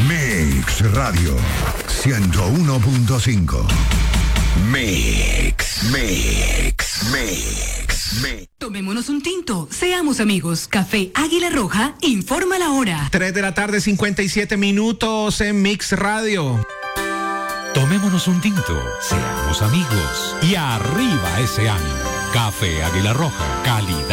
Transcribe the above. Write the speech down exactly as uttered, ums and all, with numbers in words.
Mix Radio ciento uno punto cinco. Mix, Mix, Mix, Mix. Tomémonos un tinto, seamos amigos. Café Águila Roja informa la hora. tres de la tarde, cincuenta y siete minutos en Mix Radio. Tomémonos un tinto, seamos amigos y arriba ese ánimo. Café Águila Roja, calidad.